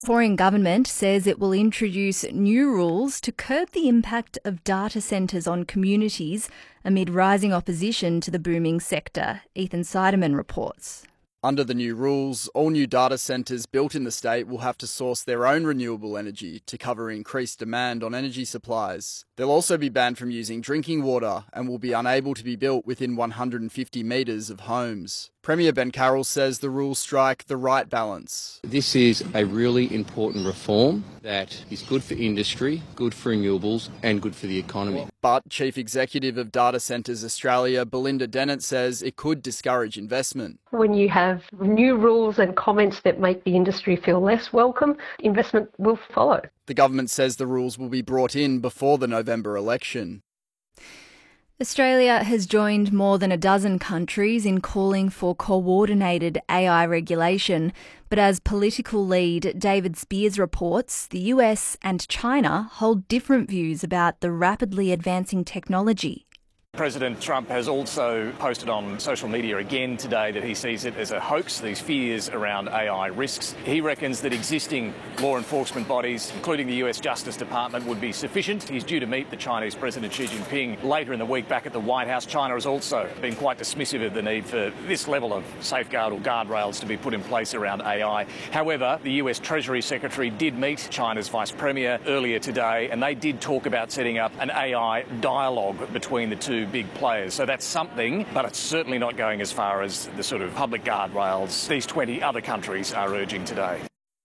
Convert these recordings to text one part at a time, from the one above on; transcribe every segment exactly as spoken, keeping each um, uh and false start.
Foreign government says it will introduce new rules to curb the impact of data centres on communities amid rising opposition to the booming sector. Ethan Seidemann reports. Under the new rules, all new data centres built in the state will have to source their own renewable energy to cover increased demand on energy supplies. They'll also be banned from using drinking water and will be unable to be built within one hundred fifty metres of homes. Premier Ben Carroll says the rules strike the right balance. This is a really important reform that is good for industry, good for renewables and good for the economy. But Chief Executive of Data Centres Australia, Belinda Dennett, says it could discourage investment. When you have new rules and comments that make the industry feel less welcome, investment will follow. The government says the rules will be brought in before the November election. Australia has joined more than a dozen countries in calling for coordinated A I regulation. But as political lead David Spears reports, the U S and China hold different views about the rapidly advancing technology. President Trump has also posted on social media again today that he sees it as a hoax, these fears around A I risks. He reckons that existing law enforcement bodies, including the U S Justice Department, would be sufficient. He's due to meet the Chinese President Xi Jinping later in the week back at the White House. China has also been quite dismissive of the need for this level of safeguard or guardrails to be put in place around A I. However, the U S Treasury Secretary did meet China's Vice Premier earlier today, and they did talk about setting up an A I dialogue between the two big players. So that's something, but it's certainly not going as far as the sort of public guardrails these twenty other countries are urging today.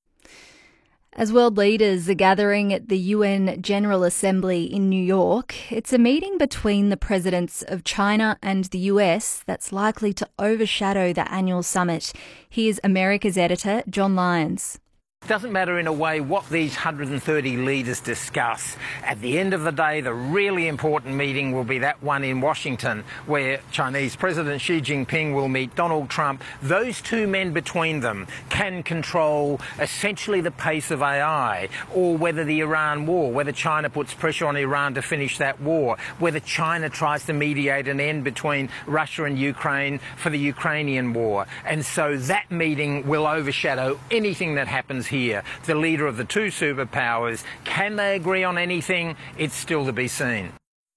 As world leaders are gathering at the U N General Assembly in New York, it's a meeting between the presidents of China and the U S that's likely to overshadow the annual summit. Here's America's editor, John Lyons. It doesn't matter in a way what these one hundred thirty leaders discuss. At the end of the day, the really important meeting will be that one in Washington where Chinese President Xi Jinping will meet Donald Trump. Those two men between them can control essentially the pace of A I, or whether the Iran war, whether China puts pressure on Iran to finish that war, whether China tries to mediate an end between Russia and Ukraine for the Ukrainian war. And so that meeting will overshadow anything that happens here. Here, the leader of the two superpowers. Can they agree on anything? It's still to be seen.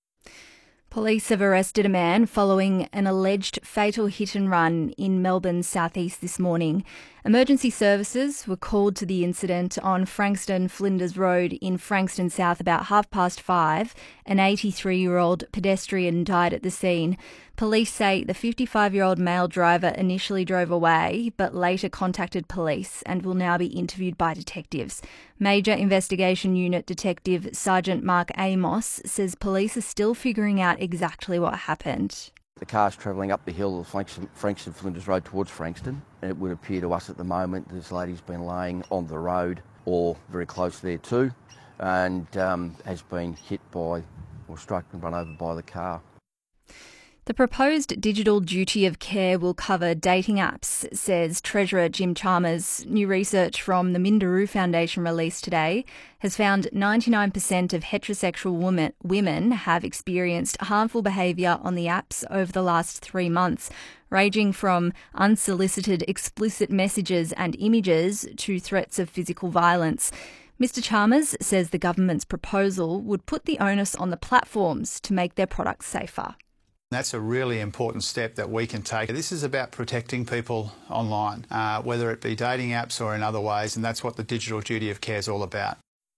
Police have arrested a man following an alleged fatal hit and run in Melbourne's southeast this morning. Emergency services were called to the incident on Frankston Flinders Road in Frankston South about half past five. An eighty-three-year-old pedestrian died at the scene. Police say the fifty-five-year-old male driver initially drove away but later contacted police and will now be interviewed by detectives. Major Investigation Unit Detective Sergeant Mark Amos says police are still figuring out exactly what happened. The car's travelling up the hill of Frankston, Frankston Flinders Road towards Frankston, and it would appear to us at the moment this lady's been laying on the road or very close there too, and um, has been hit by or struck and run over by the car. The proposed digital duty of care will cover dating apps, says Treasurer Jim Chalmers. New research from the Minderoo Foundation released today has found ninety-nine percent of heterosexual women, women have experienced harmful behaviour on the apps over the last three months, ranging from unsolicited explicit messages and images to threats of physical violence. Mister Chalmers says the government's proposal would put the onus on the platforms to make their products safer. That's a really important step that we can take. This is about protecting people online, uh, whether it be dating apps or in other ways, and that's what the digital duty of care is all about.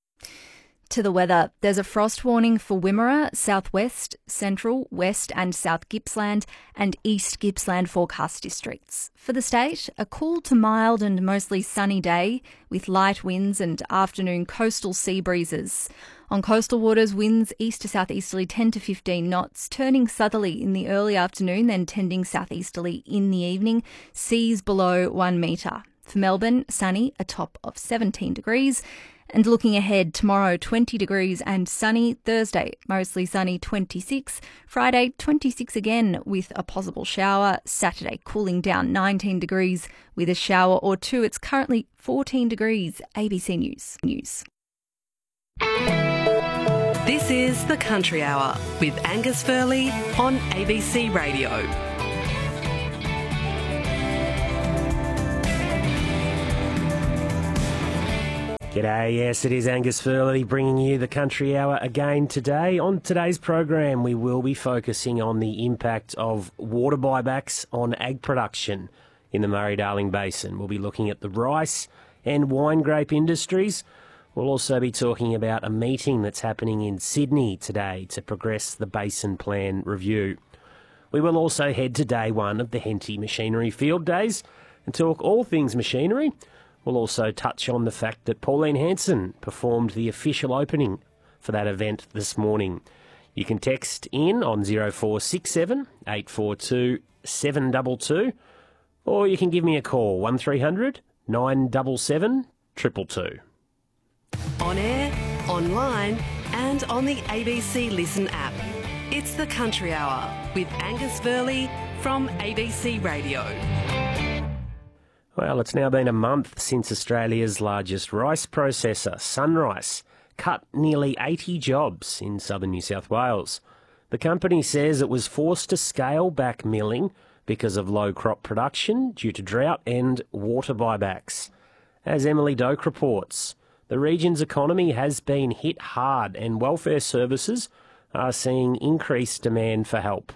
To the weather, there's a frost warning for Wimmera, southwest, central, west and south Gippsland and east Gippsland forecast districts. For the state, a cool to mild and mostly sunny day with light winds and afternoon coastal sea breezes. On coastal waters, winds east to southeasterly ten to fifteen knots, turning southerly in the early afternoon, then tending southeasterly in the evening, seas below one metre. For Melbourne, sunny, a top of seventeen degrees. And looking ahead, tomorrow twenty degrees and sunny. Thursday, mostly sunny, twenty-six. Friday, twenty-six again with a possible shower. Saturday, cooling down nineteen degrees with a shower or two. It's currently fourteen degrees. A B C News. News. This is The Country Hour with Angus Furley on A B C Radio. G'day, yes, it is Angus Furley bringing you the Country Hour again today. On today's program, we will be focusing on the impact of water buybacks on ag production in the Murray-Darling Basin. We'll be looking at the rice and wine grape industries. We'll also be talking about a meeting that's happening in Sydney today to progress the Basin Plan review. We will also head to day one of the Henty Machinery Field Days and talk all things machinery. We'll also touch on the fact that Pauline Hanson performed the official opening for that event this morning. You can text in on zero four six seven, eight four two, seven two two, or you can give me a call, one three hundred, nine seven seven, two two two. On air, online and on the A B C Listen app. It's the Country Hour with Angus Furley from A B C Radio. Well, it's now been a month since Australia's largest rice processor, SunRice, cut nearly eighty jobs in southern New South Wales. The company says it was forced to scale back milling because of low crop production due to drought and water buybacks. As Emily Doak reports, the region's economy has been hit hard and welfare services are seeing increased demand for help.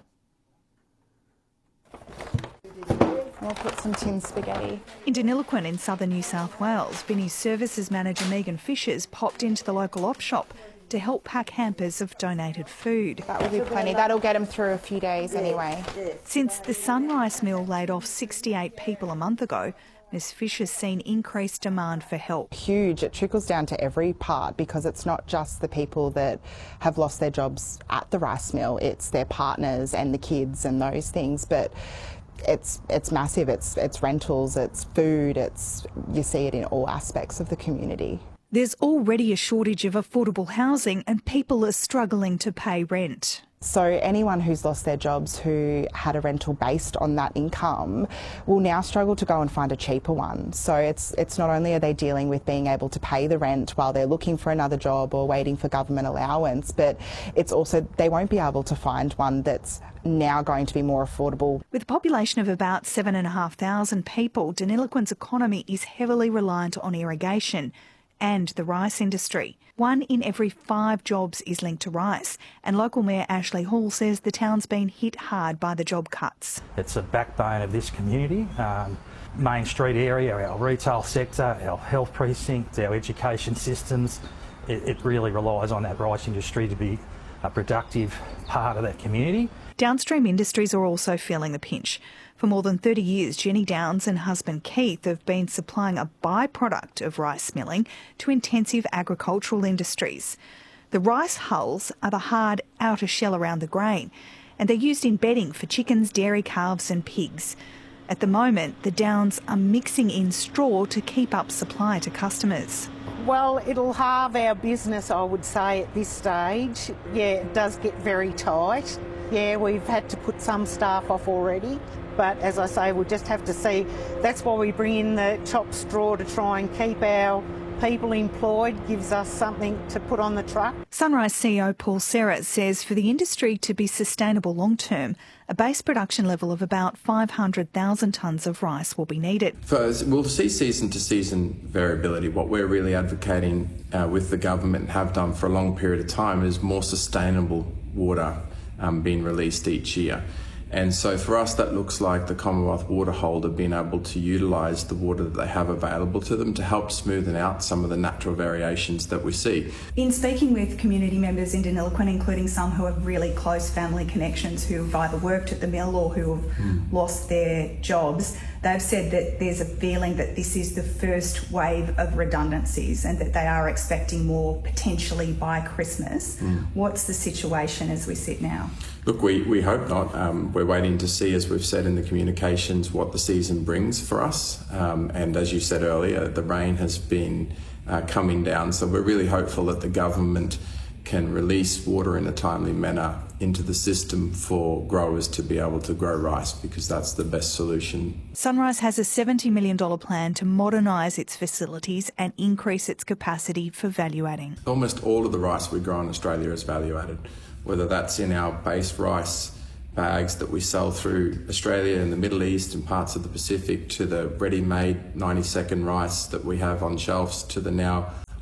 We'll put some tin spaghetti. In Deniliquin in southern New South Wales, Vinnie's services manager Megan Fishers popped into the local op shop to help pack hampers of donated food. That will be plenty. That'll get them through a few days anyway. Since the SunRice mill laid off sixty-eight people a month ago, Miz Fisher's seen increased demand for help. Huge. It trickles down to every part because it's not just the people that have lost their jobs at the rice mill, it's their partners and the kids and those things. But It's it's massive. It's it's rentals, it's food, it's you see it in all aspects of the community. There's already a shortage of affordable housing and people are struggling to pay rent. So anyone who's lost their jobs who had a rental based on that income will now struggle to go and find a cheaper one. So it's it's not only are they dealing with being able to pay the rent while they're looking for another job or waiting for government allowance, but it's also they won't be able to find one that's now going to be more affordable. With a population of about seven and a half thousand people, Deniliquin's economy is heavily reliant on irrigation and the rice industry. One in every five jobs is linked to rice, and local Mayor Ashley Hall says the town's been hit hard by the job cuts. It's a backbone of this community. Um, Main Street area, our retail sector, our health precincts, our education systems. It, it really relies on that rice industry to be a productive part of that community. Downstream industries are also feeling the pinch. For more than thirty years, Jenny Downs and husband Keith have been supplying a byproduct of rice milling to intensive agricultural industries. The rice hulls are the hard outer shell around the grain, and they're used in bedding for chickens, dairy calves and pigs. At the moment, the Downs are mixing in straw to keep up supply to customers. Well, it'll halve our business, I would say, at this stage. Yeah, it does get very tight. Yeah, we've had to put some staff off already. But as I say, we'll just have to see. That's why we bring in the chopped straw to try and keep our people employed, gives us something to put on the truck. SunRice C E O Paul Serra says for the industry to be sustainable long term, a base production level of about five hundred thousand tonnes of rice will be needed. First, we'll see season to season variability. What we're really advocating uh, with the government and have done for a long period of time is more sustainable water um, being released each year. And so for us, that looks like the Commonwealth Water Holder being able to utilise the water that they have available to them to help smoothen out some of the natural variations that we see. In speaking with community members in Deniliquin, including some who have really close family connections who have either worked at the mill or who have mm. lost their jobs, they've said that there's a feeling that this is the first wave of redundancies and that they are expecting more potentially by Christmas. Mm. What's the situation as we sit now? Look, we, we hope not. Um, we're waiting to see, as we've said in the communications, what the season brings for us. Um, and as you said earlier, the rain has been uh, coming down. So we're really hopeful that the government can release water in a timely manner into the system for growers to be able to grow rice, because that's the best solution. SunRice has a seventy million dollars plan to modernise its facilities and increase its capacity for value adding. Almost all of the rice we grow in Australia is value added, whether that's in our base rice bags that we sell through Australia and the Middle East and parts of the Pacific, to the ready-made ninety second rice that we have on shelves, to the now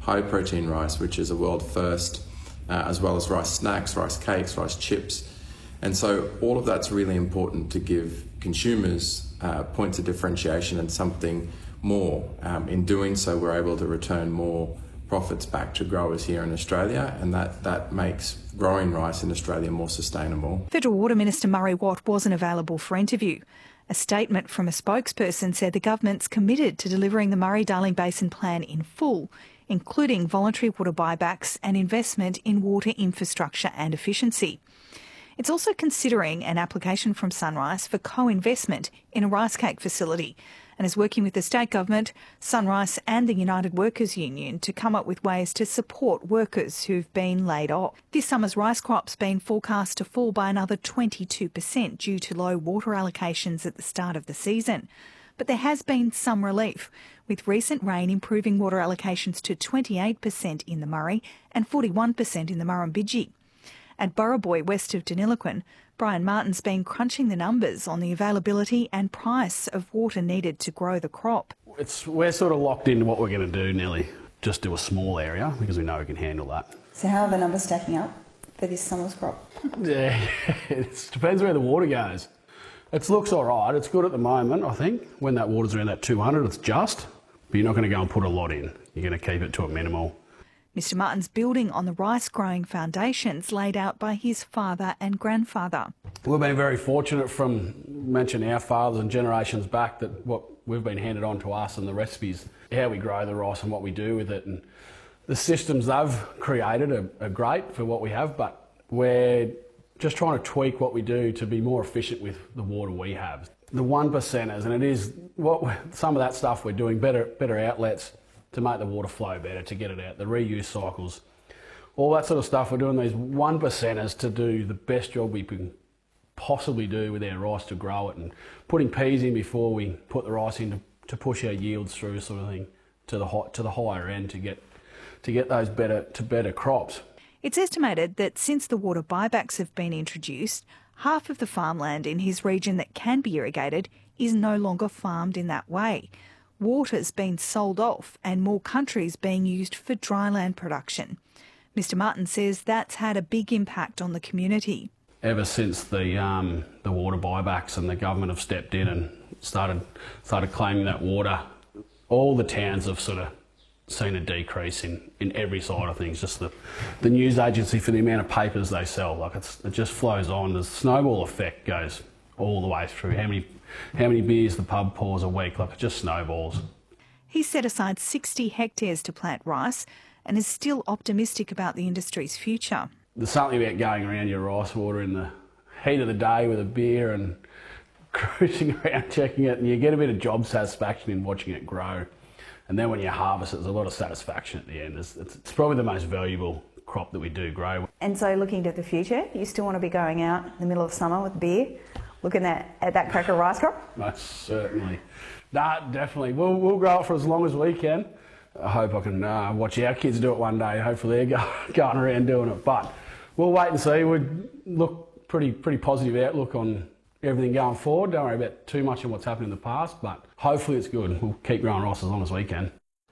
high protein rice, which is a world first, uh, as well as rice snacks, rice cakes, rice chips. And so all of that's really important to give consumers uh, points of differentiation and something more. Um, in doing so, we're able to return more profits back to growers here in Australia, and that, that makes growing rice in Australia more sustainable. Federal Water Minister Murray Watt wasn't available for interview. A statement from a spokesperson said the government's committed to delivering the Murray-Darling Basin Plan in full, including voluntary water buybacks and investment in water infrastructure and efficiency. It's also considering an application from SunRice for co-investment in a rice cake facility, and is working with the state government, SunRice and the United Workers Union to come up with ways to support workers who've been laid off. This summer's rice crop's been forecast to fall by another twenty-two percent due to low water allocations at the start of the season. But there has been some relief, with recent rain improving water allocations to twenty-eight percent in the Murray and forty-one percent in the Murrumbidgee. At Burraboy, west of Deniliquin, Brian Martin's been crunching the numbers on the availability and price of water needed to grow the crop. It's, we're sort of locked into what we're going to do, Nelly. Just do a small area because we know we can handle that. So how are the numbers stacking up for this summer's crop? Yeah, it depends where the water goes. It looks all right. It's good at the moment, I think. When that water's around that two hundred, it's just. But you're not going to go and put a lot in. You're going to keep it to a minimal. Mister Martin's building on the rice-growing foundations laid out by his father and grandfather. We've been very fortunate from mentioning our fathers and generations back that what we've been handed on to us and the recipes, how we grow the rice and what we do with it. And the systems they've created are, are great for what we have, but we're just trying to tweak what we do to be more efficient with the water we have. The one percenters, and it is what some of that stuff we're doing, better, better outlets to make the water flow better, to get it out, the reuse cycles, all that sort of stuff. We're doing these one percenters to do the best job we can possibly do with our rice to grow it, and putting peas in before we put the rice in to, to push our yields through, sort of thing, to the high, to the higher end to get to get those better to better crops. It's estimated that since the water buybacks have been introduced, half of the farmland in his region that can be irrigated is no longer farmed in that way. Water's been sold off and more countries being used for dryland production. Mister Martin says that's had a big impact on the community. Ever since the um, the water buybacks and the government have stepped in and started started claiming that water, all the towns have sort of seen a decrease in, in every side of things. Just the, the news agency, for the amount of papers they sell, like it's, it just flows on. The snowball effect goes all the way through. How many how many beers the pub pours a week, like it just snowballs. He's set aside sixty hectares to plant rice and is still optimistic about the industry's future. There's something about going around your rice water in the heat of the day with a beer and cruising around checking it, and you get a bit of job satisfaction in watching it grow. And then when you harvest it, there's a lot of satisfaction at the end. It's, it's, it's probably the most valuable crop that we do grow. And so looking to the future, you still want to be going out in the middle of summer with beer, looking at, at that cracker rice crop? Most certainly. Nah, definitely. We'll, we'll grow it for as long as we can. I hope I can uh, watch our kids do it one day. Hopefully they're go, going around doing it. But we'll wait and see. We look pretty pretty positive outlook on everything going forward. Don't worry about too much of what's happened in the past, but hopefully it's good. We'll keep growing rice as long as we can.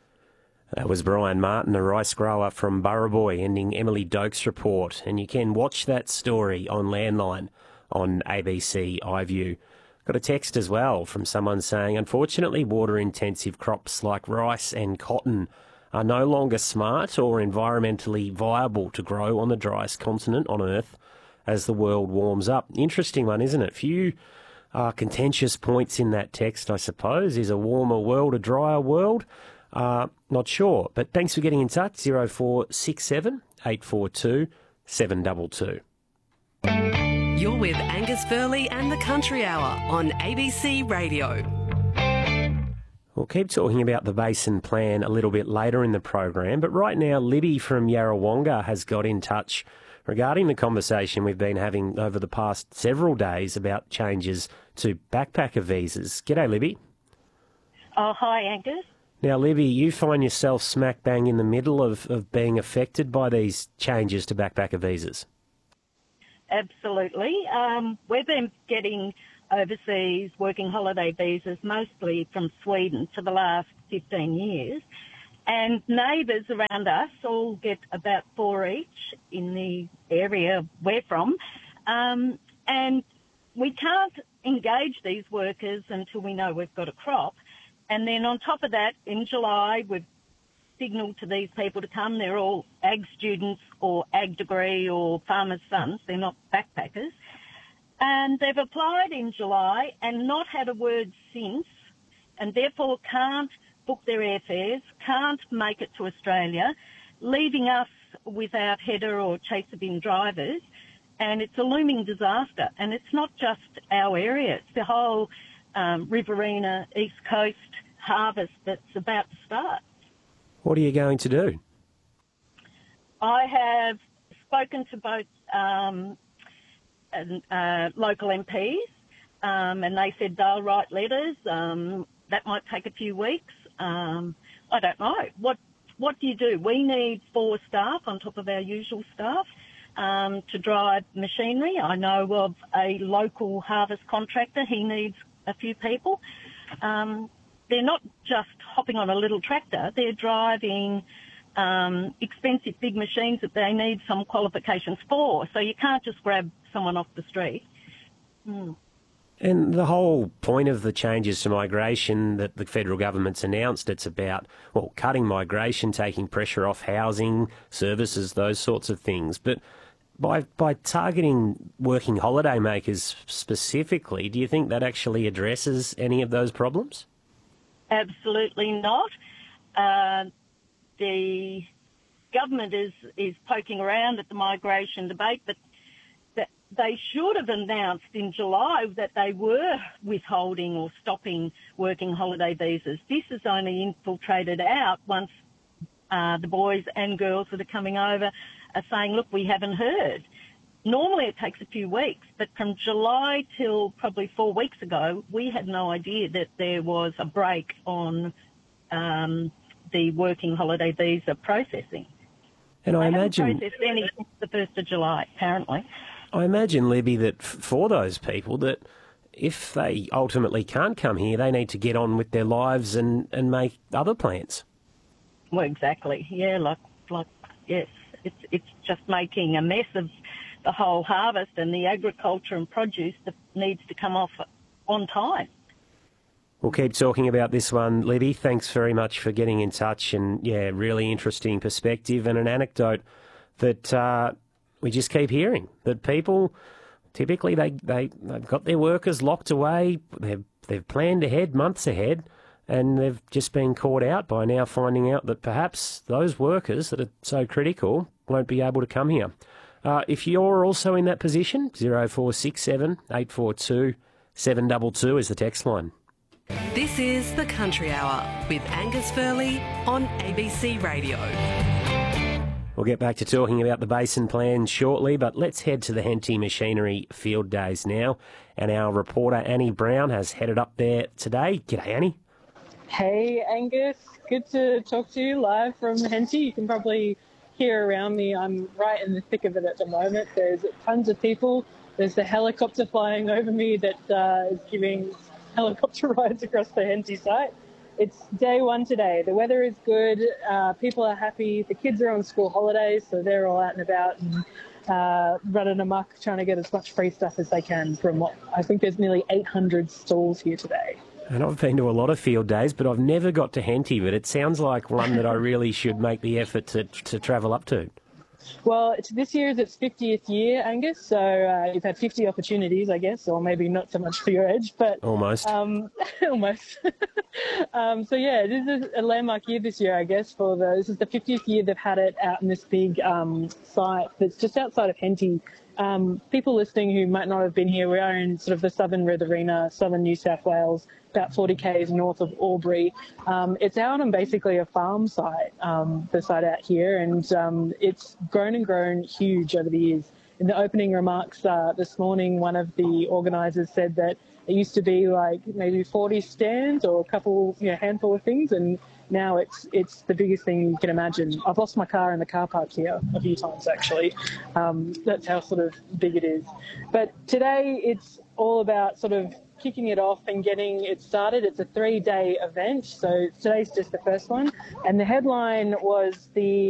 That was Brian Martin, a rice grower from Burraboy, ending Emily Doak's report. And you can watch that story on Landline on A B C iView. Got a text as well from someone saying, unfortunately, water-intensive crops like rice and cotton are no longer smart or environmentally viable to grow on the driest continent on Earth as the world warms up. Interesting one, isn't it? Few uh, contentious points in that text, I suppose. Is a warmer world a drier world? Uh, not sure. But thanks for getting in touch. oh four six seven, eight four two, seven two two. You're with Angus Furley and the Country Hour on A B C Radio. We'll keep talking about the Basin Plan a little bit later in the program, but right now Libby from Yarrawonga has got in touch regarding the conversation we've been having over the past several days about changes to backpacker visas. G'day, Libby. Oh, hi, Angus. Now, Libby, you find yourself smack bang in the middle of, of being affected by these changes to backpacker visas. Absolutely. Um, we've been getting overseas working holiday visas mostly from Sweden for the last fifteen years. And neighbours around us all get about four each in the area we're from. Um, and we can't engage these workers until we know we've got a crop. And then on top of that, in July, we've signalled to these people to come. They're all ag students or ag degree or farmers' sons. They're not backpackers. And they've applied in July and not had a word since, and therefore can't book their airfares, can't make it to Australia, leaving us without header or chaser bin drivers. And it's a looming disaster. And it's not just our area, it's the whole um, Riverina, East Coast harvest that's about to start. What are you going to do? I have spoken to both um, uh, local M Ps, um, and they said they'll write letters. Um, that might take a few weeks. Um, I don't know. What What do you do? We need four staff on top of our usual staff um, to drive machinery. I know of a local harvest contractor. He needs a few people. Um, they're not just hopping on a little tractor. They're driving um, expensive big machines that they need some qualifications for. So you can't just grab someone off the street. Mm. And the whole point of the changes to migration that the federal government's announced, it's about, well, cutting migration, taking pressure off housing, services, those sorts of things. But by by targeting working holiday makers specifically, do you think that actually addresses any of those problems? Absolutely not. Uh, the government is, is poking around at the migration debate, but they should have announced in July that they were withholding or stopping working holiday visas. This is only infiltrated out once uh, the boys and girls that are coming over are saying, look, we haven't heard. Normally it takes a few weeks, but from July till probably four weeks ago, we had no idea that there was a break on um, the working holiday visa processing. And I they imagine... haven't processed any since the first of July, apparently. I imagine, Libby, that f- for those people, that if they ultimately can't come here, they need to get on with their lives and, and make other plans. Well, exactly. Yeah, like, like yes, it's it's just making a mess of the whole harvest and the agriculture and produce that needs to come off on time. We'll keep talking about this one, Libby. Thanks very much for getting in touch, and, yeah, really interesting perspective and an anecdote that... Uh, We just keep hearing that people, typically they, they, they've got their workers locked away, they've, they've planned ahead, months ahead, and they've just been caught out by now finding out that perhaps those workers that are so critical won't be able to come here. Uh, if you're also in that position, zero four six seven, eight four two, seven two two is the text line. This is The Country Hour with Angus Furley on A B C Radio. We'll get back to talking about the Basin Plan shortly, but let's head to the Henty Machinery Field Days now. And our reporter Annie Brown has headed up there today. G'day, Annie. Hey, Angus. Good to talk to you live from Henty. You can probably hear around me. I'm right in the thick of it at the moment. There's tons of people. There's the helicopter flying over me that uh, is giving helicopter rides across the Henty site. It's day one today. The weather is good. Uh, people are happy. The kids are on school holidays, so they're all out and about and uh, running amok, trying to get as much free stuff as they can from what I think there's nearly eight hundred stalls here today. And I've been to a lot of field days, but I've never got to Henty, but it sounds like one that I really should make the effort to, to travel up to. Well, it's, this year is its fiftieth year, Angus, so uh, you've had fifty opportunities, I guess, or maybe not so much for your age, but... Almost. Um, almost. um, so, yeah, this is a landmark year this year, I guess, for the... This is the fiftieth year they've had it out in this big um, site that's just outside of Henty. Um, people listening who might not have been here, we are in sort of the southern Riverina, southern New South Wales, about forty kays north of Albury. Um, it's out on basically a farm site, um, the site out here, and um, it's grown and grown huge over the years. In the opening remarks uh, this morning, one of the organisers said that it used to be like maybe forty stands or a couple, you know, handful of things, and now it's it's the biggest thing you can imagine. I've lost my car in the car park here a few times, actually. Um, that's how sort of big it is. But today it's all about sort of kicking it off and getting it started. It's a three-day event, so today's just the first one. And the headline was the